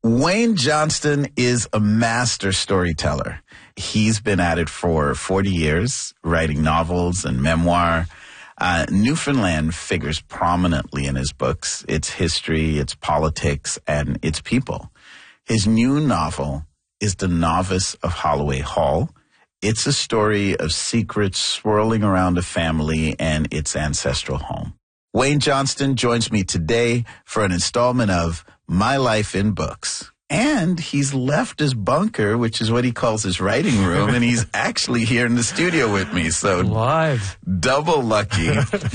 Wayne Johnston is a master storyteller. He's been at it for 40 years, writing novels and memoir. Newfoundland figures prominently in his books, its history, its politics, and its people. His new novel is The Novice of Holloway Hall. It's a story of secrets swirling around a family and its ancestral home. Wayne Johnston joins me today for an installment of My Life in Books. And he's left his bunker, which is what he calls his writing room, and he's actually here in the studio with me. So live, double lucky.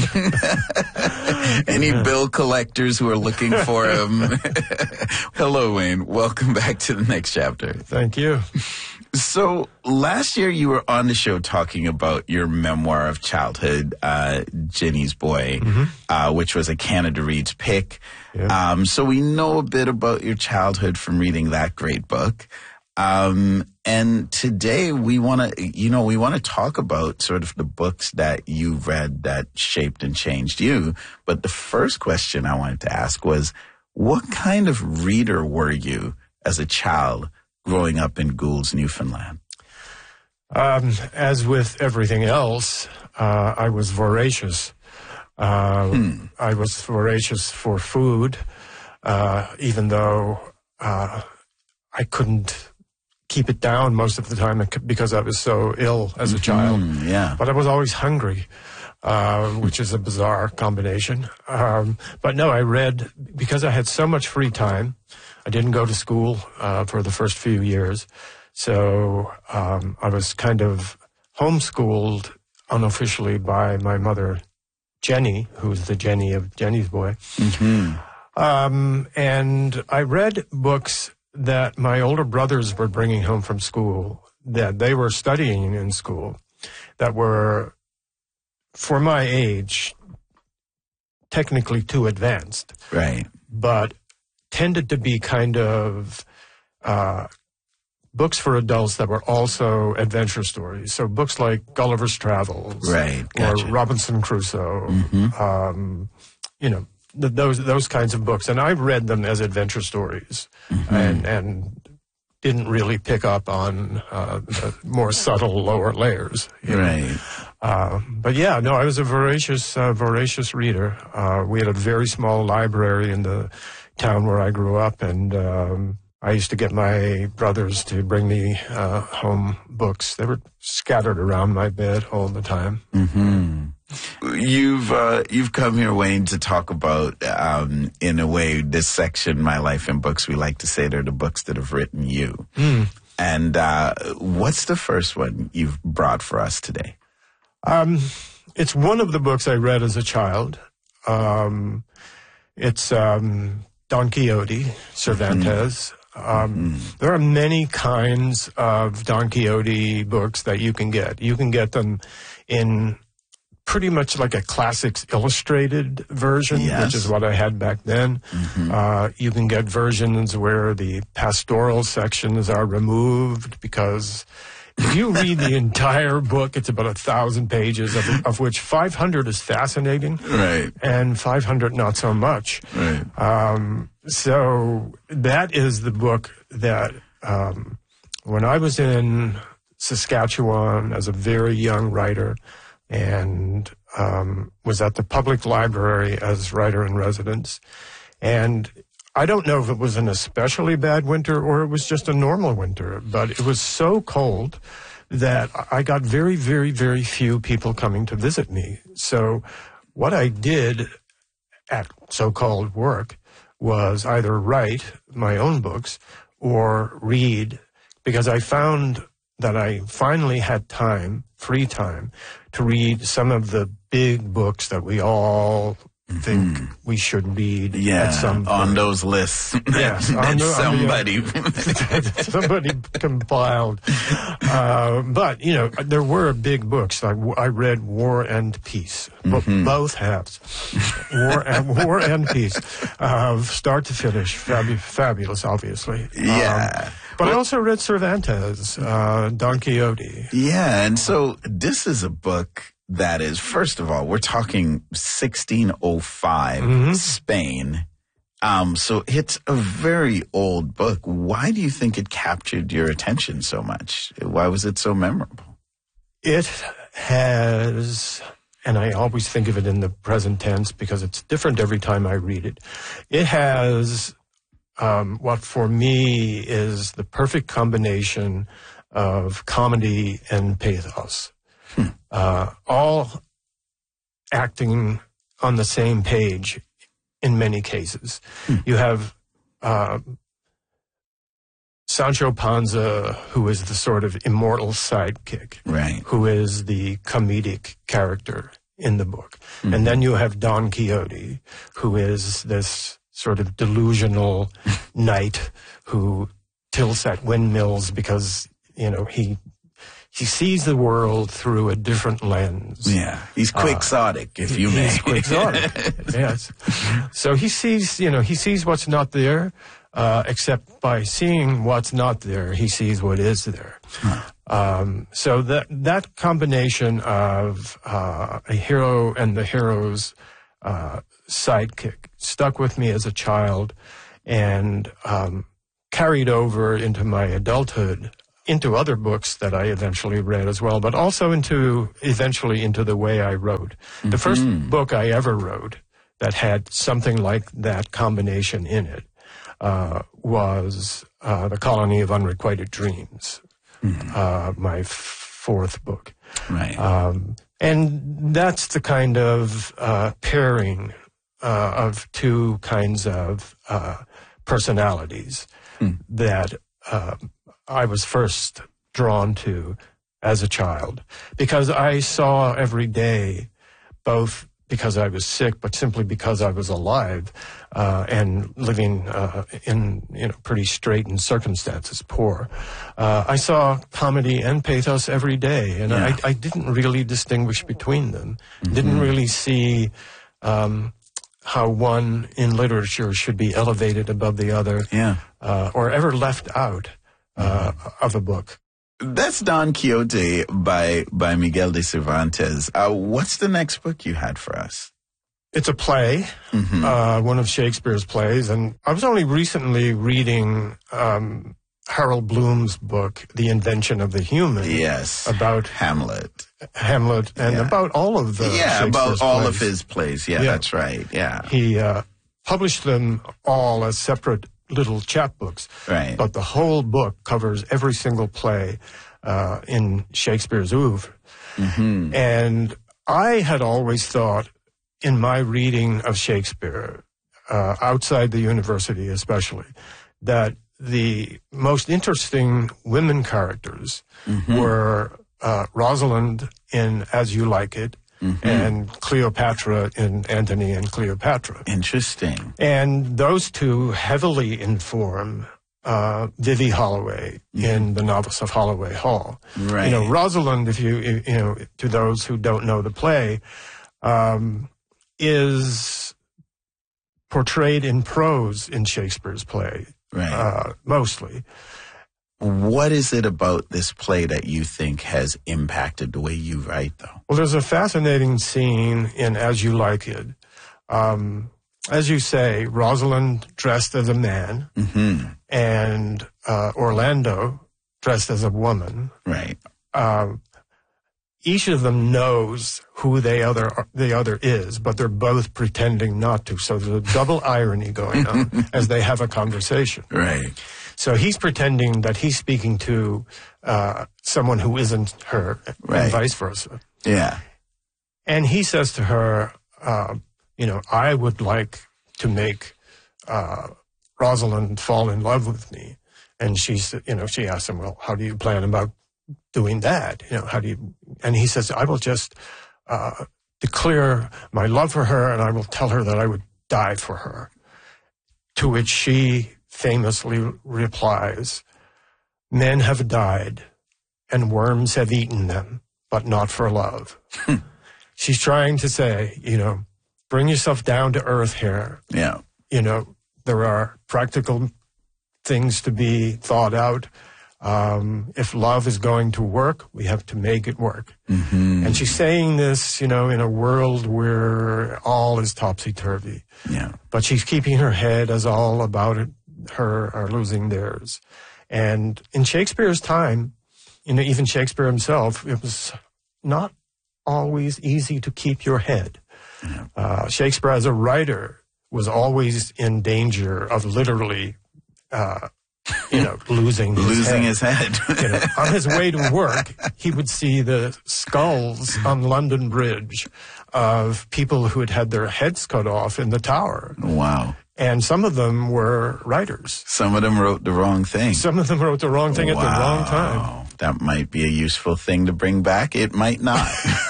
Any bill collectors who are looking for him? Hello, Wayne. Welcome back to the next chapter. Thank you. So last year you were on the show talking about your memoir of childhood, Jenny's Boy, which was a Canada Reads pick. Yeah. So we know a bit about your childhood from reading that great book. And today we want to talk about sort of the books that you read that shaped and changed you. But the first question I wanted to ask was, what kind of reader were you as a child growing up in Goulds, Newfoundland? As with everything else, I was voracious. I was voracious for food, even though I couldn't keep it down most of the time because I was so ill as a child. Yeah. But I was always hungry, which is a bizarre combination. But no, I read because I had so much free time. I didn't go to school for the first few years, so I was kind of homeschooled unofficially by my mother, Jenny, who's the Jenny of Jenny's Boy. And I read books that my older brothers were bringing home from school, that they were studying in school, that were, for my age, technically too advanced. Right. But tended to be kind of books for adults that were also adventure stories. So books like Gulliver's Travels, right, gotcha. Or Robinson Crusoe, those kinds of books. And I read them as adventure stories and didn't really pick up on the more subtle lower layers. Right. But yeah, no, I was a voracious reader. We had a very small library in the town where I grew up, and I used to get my brothers to bring me home books. They were scattered around my bed all the time. You've come here, Wayne, to talk about, in a way, this section, My Life in Books. We like to say they're the books that have written you. And what's the first one you've brought for us today? It's one of the books I read as a child. It's Don Quixote, Cervantes. There are many kinds of Don Quixote books that you can get. You can get them in pretty much like a classics illustrated version, which is what I had back then. You can get versions where the pastoral sections are removed, because if you read the entire book, it's about 1,000 pages, of which 500 is fascinating, right, and 500 not so much. Right. So that is the book that when I was in Saskatchewan as a very young writer and was at the public library as writer-in-residence, and I don't know if it was an especially bad winter or it was just a normal winter, but it was so cold that I got very, very, very few people coming to visit me. So what I did at so-called work was either write my own books or read, because I found that I finally had time, free time, to read some of the big books that we all think we should read at some point. On those lists. Yes. Somebody compiled. But, there were big books. I read War and Peace. Both halves. War and Peace. Start to finish. Fabulous, obviously. Yeah. But I also read Cervantes, Don Quixote. Yeah, and so this is a book that is, first of all, we're talking 1605, Spain, So it's a very old book. Why do you think it captured your attention so much? Why was it so memorable? It has, and I always think of it in the present tense because it's different every time I read it. It has what for me is the perfect combination of comedy and pathos. All acting on the same page in many cases. You have Sancho Panza, who is the sort of immortal sidekick, Right. who is the comedic character in the book. And then you have Don Quixote, who is this sort of delusional knight who tilts at windmills because, you know, he sees the world through a different lens. Yeah. He's quixotic, if you may. He's quixotic, yes. So he sees what's not there, except by seeing what's not there, he sees what is there. So that combination of a hero and the hero's sidekick stuck with me as a child and carried over into my adulthood, into other books that I eventually read as well, but also eventually into the way I wrote. The first book I ever wrote that had something like that combination in it was The Colony of Unrequited Dreams, my fourth book. Right. And that's the kind of pairing of two kinds of personalities that I was first drawn to as a child, because I saw every day, both because I was sick, but simply because I was alive and living in pretty straitened circumstances, poor. I saw comedy and pathos every day, and I didn't really distinguish between them. Didn't really see how one in literature should be elevated above the other, or ever left out of a book. That's Don Quixote by Miguel de Cervantes. What's the next book you had for us? It's a play, one of Shakespeare's plays, and I was only recently reading Harold Bloom's book, The Invention of the Human. Yes, about Hamlet, and about all of the about all plays. of his plays. Yeah, that's right. Yeah, he published them all as separate little chapbooks, right? But the whole book covers every single play in Shakespeare's oeuvre. And I had always thought, in my reading of Shakespeare, outside the university especially, that the most interesting women characters were Rosalind in As You Like It, and Cleopatra in Antony and Cleopatra. Interesting. And those two heavily inform Vivie Holloway in The Novice of Holloway Hall. Right. You know, Rosalind, if you to those who don't know the play, is portrayed in prose in Shakespeare's play, right? Mostly. What is it about this play that you think has impacted the way you write, though? Well, there's a fascinating scene in As You Like It. As you say, Rosalind dressed as a man, and Orlando dressed as a woman. Right. Each of them knows who the other is, but they're both pretending not to. So there's a double irony going on as they have a conversation. Right. So he's pretending that he's speaking to someone who isn't her, and vice versa. Yeah. And he says to her, I would like to make Rosalind fall in love with me. And she asks him, well, how do you plan about doing that? And he says, I will just declare my love for her, and I will tell her that I would die for her. To which she famously replies, men have died and worms have eaten them, but not for love. She's trying to say, bring yourself down to earth here. Yeah. There are practical things to be thought out. If love is going to work, we have to make it work. Mm-hmm. And she's saying this, in a world where all is topsy-turvy. Yeah. But she's keeping her head as all about her are losing theirs. And in Shakespeare's time, even Shakespeare himself, it was not always easy to keep your head. Yeah. Shakespeare as a writer was always in danger of literally losing his head. On his way to work, he would see the skulls on London Bridge of people who had had their heads cut off in the Tower. Wow. And some of them were writers. Some of them wrote the wrong thing. Some of them wrote the wrong thing at the wrong time. That might be a useful thing to bring back. It might not.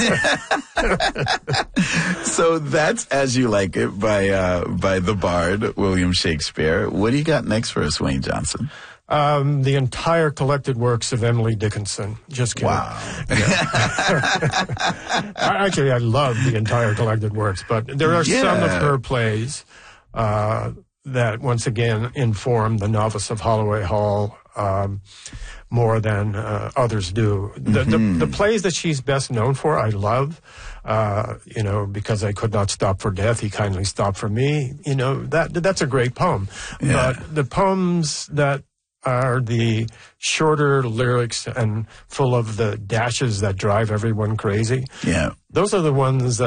So that's As You Like It by the Bard, William Shakespeare. What do you got next for us, Wayne Johnson? The entire collected works of Emily Dickinson. Just kidding. Wow. Actually, I love the entire collected works, but there are some of her plays that once again inform the Novice of Holloway Hall more than others do. The plays that she's best known for, I love. Because I could not stop for death, he kindly stopped for me. That's a great poem. Yeah. But the poems that are the shorter lyrics and full of the dashes that drive everyone crazy. Yeah. Those are the ones that